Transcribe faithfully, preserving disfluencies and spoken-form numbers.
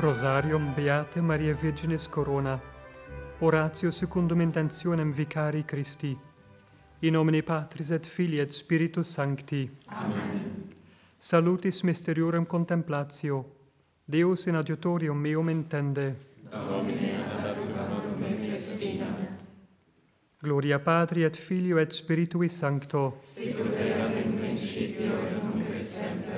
Rosarium Beate Maria Virginis Corona. Oratio secundum intentionem vicari Christi. In nomine Patris et Filii et Spiritus Sancti. Amen. Salutis mysteriorem contemplatio. Deus in adiutorium meum intende. Domine ad adiutorium me festina. Gloria Patri et Filio et Spiritui Sancto. Sicut erat in principio et nunc et semper